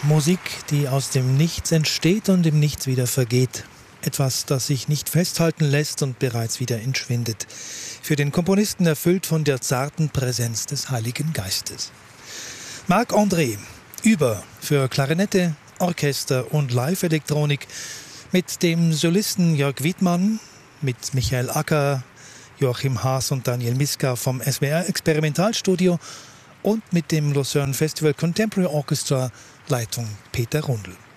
Musik, die aus dem Nichts entsteht und im Nichts wieder vergeht. Etwas, das sich nicht festhalten lässt und bereits wieder entschwindet. Für den Komponisten erfüllt von der zarten Präsenz des Heiligen Geistes. Marc-André, über für Klarinette, Orchester und Live-Elektronik mit dem Solisten Jörg Wiedmann, mit Michael Acker, Joachim Haas und Daniel Miska vom SWR Experimentalstudio und mit dem Lucerne Festival Contemporary Orchestra Leitung Peter Rundl.